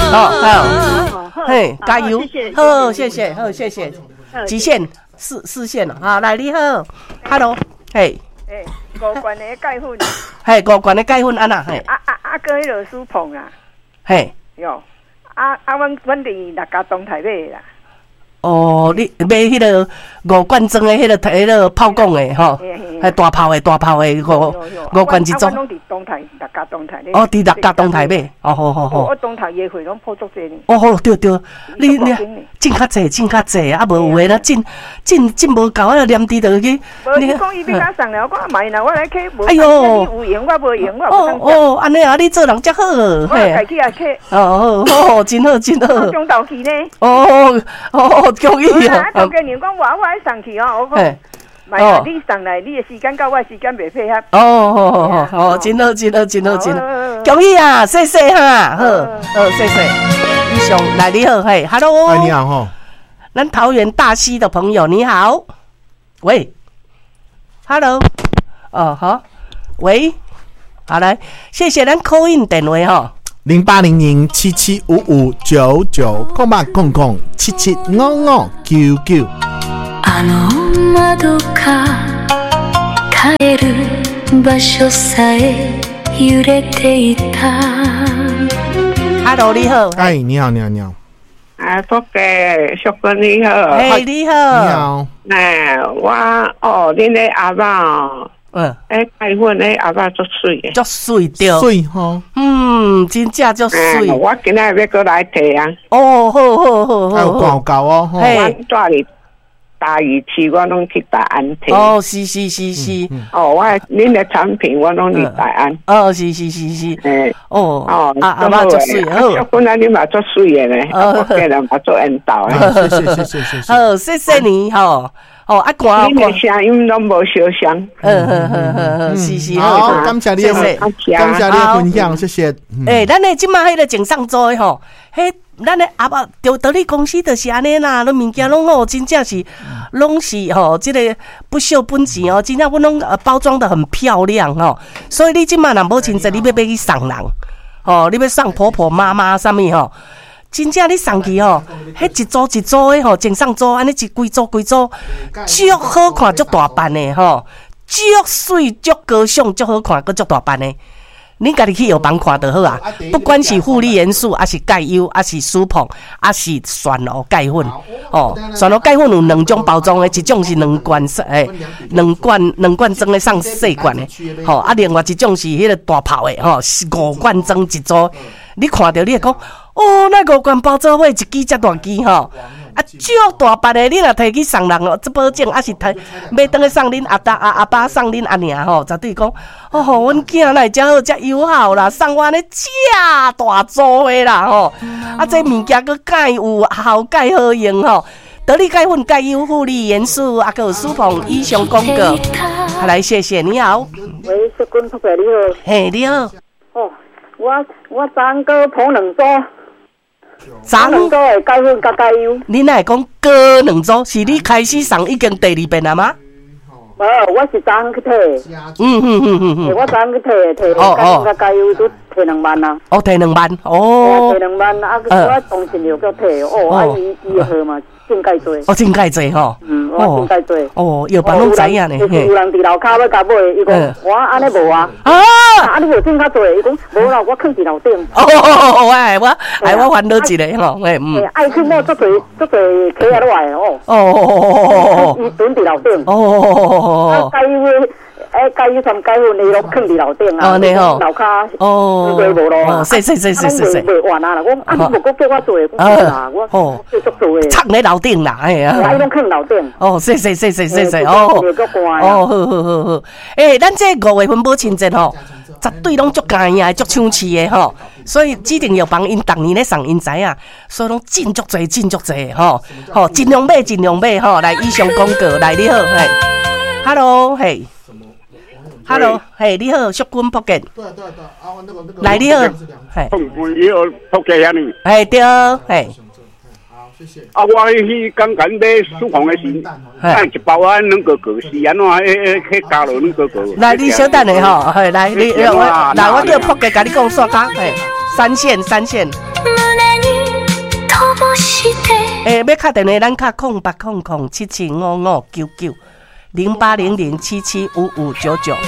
好，嘿，加油，好，谢谢，好，谢谢，极限4线了，好，来你好 ，Hello， 嘿， 5罐的钙粉， 嘿，5罐的钙粉安那，嘿， 个迄个苏碰啊， 嘿， 哟，阮伫六家东台买啦。 哦，你买迄个5罐装的迄个泡讲的吼，还大泡的5罐一组。 我拢伫东台，六家东台。 哦，伫六家东台买。哦，好。 我东台约会拢破足济呢。 哦，好，对，你进较济，啊，无有诶啦，进无够啊，黏滴落去。 无你讲伊要甲送了，我买啦，我来去无。 哎呦， 有用我无用，我哦，安尼啊，你做人则好。 我家己也去。 哦，真好。 中岛期呢？ 哦。恭喜啊！ 当家人讲我爱送去哦，我讲，买啊，你送来，你的时间到我时间袂配合。 哦，真好，恭喜啊！谢谢哈，好，谢谢。医生来你好，嘿 ，Hello， 哎，你好哈， 咱桃园大溪的朋友你好，喂 ，Hello， 哦好，喂，好来，谢谢咱 call in 电话哈。 0800775599775599。 あの窓か帰る場所さえ揺れていた。 Hello， 你好。 哎，你好。 福嘅淑君你好。 嘿，你好。 恁个阿嬷钙粉的阿嬷足水的， 足水掉， 水吼， 真正足水。 我今仔要过来摕啊。 哦，好。 还有广告哦， 我住伫大屿市，我拢去大安摕。 哦，是。 我恁的产品我拢伫大安。 哦，是。阿嬷足水，好。 淑君啊，你嘛足水的咧，我个人嘛足缘投的。 谢。 好，谢谢你吼。哦，寒。 你的声音拢无小声。 是。 好，感谢你的分享，谢谢。 咱的即马迄个井上做的吼，咱的阿爸到你公司就是安尼啦，咱物件拢吼，真正是拢是吼，这个不锈本钱哦，真正阮拢包装得很漂亮吼，所以你即马若无亲自，你要去送人，吼，你要送婆婆妈妈啥物吼。真正你送去吼，迄一组的吼，井上组安尼一规组，足好看，足大版的吼，足水，足高尚，足好看，佮足大版的。恁家己去药房看就好啊，不管是负利元素，还是钙优，还是舒碰，还是旋螺钙粉。哦，旋螺钙粉有2种包装的，一种是2罐2罐装的送细罐的，吼啊，另外一种是迄个大泡的，吼5罐装一组。你看到你会讲，那5罐包装伙一支遮大支吼。足大版的，你若摕去送人哦，这保证还是要等去送恁阿爸送恁阿娘吼，绝对讲阮囝来遮好遮友好啦，送我安尼遮大组的啦吼，这物件佫钙有效钙好用吼，得力钙粉、钙优、负利元素，还有舒碰以上广告。来，谢谢你好。 喂，淑君伯伯你好。 嘿，你好。 我昨个捧2组。 2 组的钙粉甲钙优。 你哪会讲高2组？是你开始送已经第2遍了吗？ 我是昨昏去摕。我昨昏去摕钙粉甲钙优都摕2万啊。 摕2万。 摕2万啊！我当时就叫摕。伊的号嘛。真介多， 真介多吼。 我真介多。 药房拢知影呢。 有人伫楼骹要甲买，伊讲我安尼无啊。你无真较多，伊讲无啦，我囥伫楼顶。 我烦恼一下吼， 爱去买足侪客仔落来哦。伊蹲伫楼顶。钙油掺钙粉，你拢囥伫楼顶啊。 你好。 楼骹做无咯。 是。 袂完啊啦！我你无搁叫我做，我做足做诶。 藏咧楼顶啦，哎呀。 伊拢囥楼顶。 是。好。咱这5月份母亲节吼，绝对拢足欢喜，足抢市的吼。所以指定药房因逐年咧送因知影，所以拢进足济吼，尽量买吼。来以上广告，来你好，嘿 ，Hello， 嘿。Hello， 嘿，你好，淑君福建。对，来你好，嘿。 你好，福建遐呢？ 嘿，对，嘿。 好，谢谢。 我去刚刚买舒碰的时，一包2个是安怎？去加落2个。 来，你稍等下吼，嘿，来，我叫福建甲你讲煞卡，嘿，3线。 要打电话咱卡08007755990800775599。